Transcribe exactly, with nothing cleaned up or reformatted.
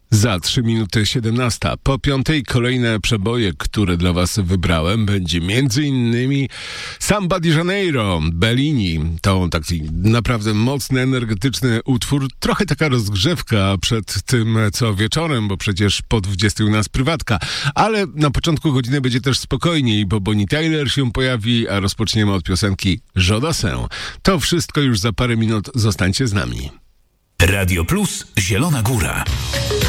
Za trzy minuty siedemnasta. Po piątej kolejne przeboje, które dla was wybrałem, będzie między innymi Samba di Janeiro, Bellini. To taki naprawdę mocny, energetyczny utwór. Trochę taka rozgrzewka przed tym, co wieczorem, bo przecież po dwudziestej u nas prywatka. Ale na początku godziny będzie też spokojniej, bo Bonnie Tyler się pojawi, a rozpoczniemy od piosenki Jodassin. To wszystko już za parę minut. Zostańcie z nami. Radio Plus Zielona Góra.